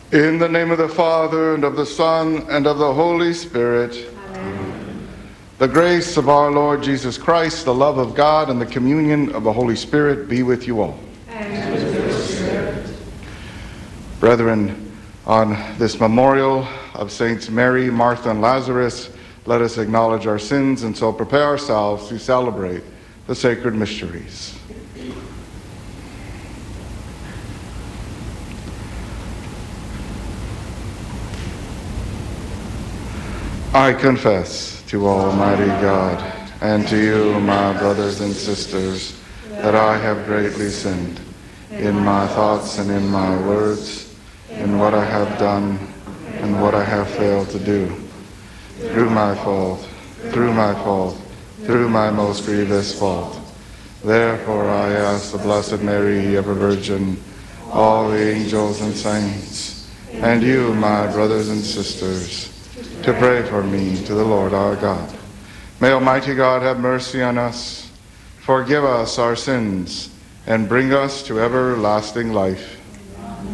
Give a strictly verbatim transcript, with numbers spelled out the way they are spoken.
In the name of the Father, and of the Son, and of the Holy Spirit. Amen. The grace of our Lord Jesus Christ, the love of God, and the communion of the Holy Spirit be with you all. And with your spirit. Brethren, on this memorial of Saints Mary, Martha, and Lazarus, let us acknowledge our sins and so prepare ourselves to celebrate the sacred mysteries. I confess to Almighty God and to you, my brothers and sisters, that I have greatly sinned in my thoughts and in my words, in what I have done and what I have failed to do. Through my fault, through my fault, through my most grievous fault. Therefore I ask the Blessed Mary, ever Virgin, all the angels and saints, and you, my brothers and sisters, to pray for me to the Lord our God. May Almighty God have mercy on us, forgive us our sins, and bring us to everlasting life.